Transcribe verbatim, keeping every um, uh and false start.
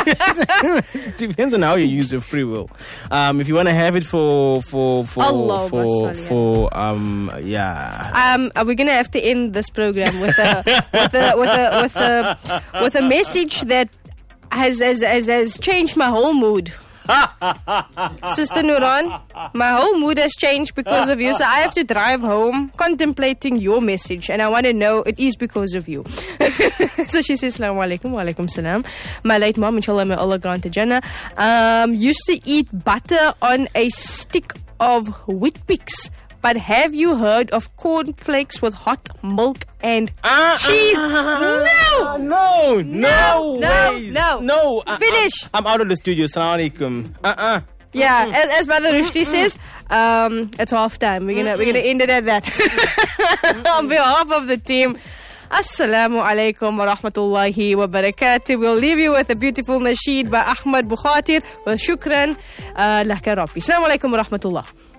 Depends on how you use your free will. Um, if you want to have it for for for Allah for, for um yeah. Um, are we gonna have to end this program with a with a with a with a with a message that has has has, has changed my whole mood? Sister Nuran, my whole mood has changed because of you. So I have to drive home contemplating your message, and I want to know it is because of you. So she says, Assalamu alaikum, wa alaikum salam. My late mom, inshallah, may Allah grant her Jannah, um, used to eat butter on a stick of Weet-Bix. But have you heard of cornflakes with hot milk and uh, cheese? Uh, no! No! No! No! ways. No! No! Uh, Finish! Uh, I'm out of the studio. Assalamu alaikum. Uh-uh. Yeah, as, as Brother Rushdie says, um, it's half time. We're gonna we're gonna end it at that. On behalf of the team, Assalamu alaikum wa rahmatullahi wa barakatuh. We'll leave you with a beautiful nasheed by Ahmad Bukhatir. Well, shukran, uh, laka rabbi. Assalamu alaikum wa rahmatullah.